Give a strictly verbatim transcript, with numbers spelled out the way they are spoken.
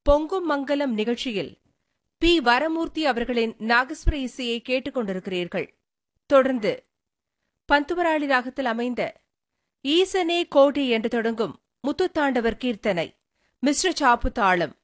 பொங்கும் மங்கலம் நிகழ்ச்சியில் பி வரமூர்த்தி அவர்களின் நாகஸ்வர இசையை கேட்டுக் கொண்டிருக்கிறீர்கள். தொடர்ந்து பந்துவராளி ராகத்தில் அமைந்த ஈசனே கோடி என்று தொடங்கும் முத்துத்தாண்டவர் கீர்த்தனை மிஸ்ர சாப்பு தாளம்